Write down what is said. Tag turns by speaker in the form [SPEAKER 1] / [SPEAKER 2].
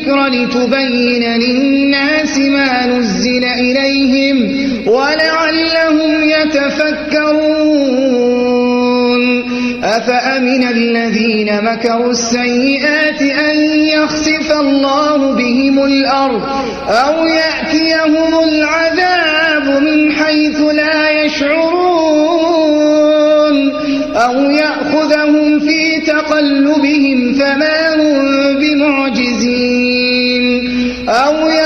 [SPEAKER 1] الذكر لتبين للناس ما نزل إليهم ولعلهم يتفكرون أفأمن الذين مكروا السيئات أن يخسف الله بهم الأرض أو يأتيهم العذاب من حيث لا يشعرون أو يأخذهم في تقلبهم فما هم بمعجزين أو